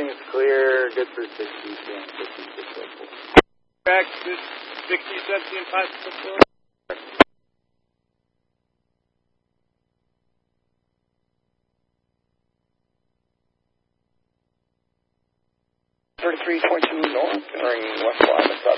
Everything's clear, good for 60, 56. Back to 60, 17, 5, 6, 4. North, turning west 5.